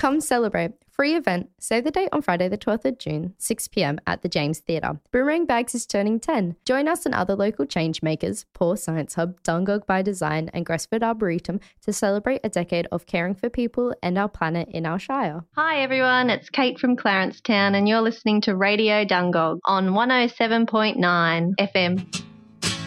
Come celebrate. Free event. Save the date on Friday the 12th of June, 6 p.m. at the James Theatre. Boomerang Bags is turning 10. Join us and other local change makers, Paw Science Hub, Dungog by Design and Gresford Arboretum to celebrate a decade of caring for people and our planet in our shire. Hi everyone, it's Kate from Clarencetown and you're listening to Radio Dungog on 107.9 FM.